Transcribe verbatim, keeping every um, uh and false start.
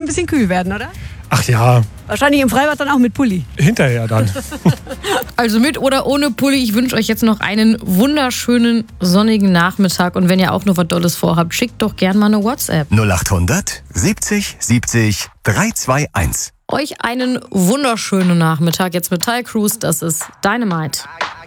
bisschen kühl werden, oder? Ach ja. Wahrscheinlich im Freibad dann auch mit Pulli. Hinterher dann. Also mit oder ohne Pulli, ich wünsche euch jetzt noch einen wunderschönen sonnigen Nachmittag. Und wenn ihr auch noch was Dolles vorhabt, schickt doch gern mal eine WhatsApp. null acht hundert siebzig siebzig dreihunderteinundzwanzig. Euch einen wunderschönen Nachmittag jetzt mit Ty Cruz. Das ist Dynamite.